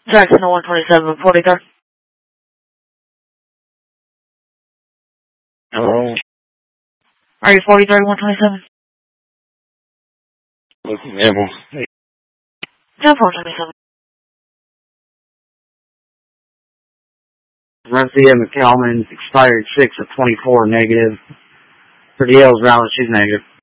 Jackson 127, 43rd. Hello? Are you 43rd, 127? Yeah, well, hey. 10-427. Runcia McCalman, expired 6 of 24, negative. For DL's valid, she's negative.